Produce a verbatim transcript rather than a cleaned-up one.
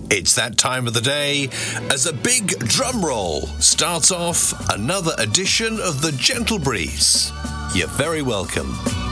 It's that time of the day as a big drum roll starts off another edition of the Gentle Breeze. You're very welcome.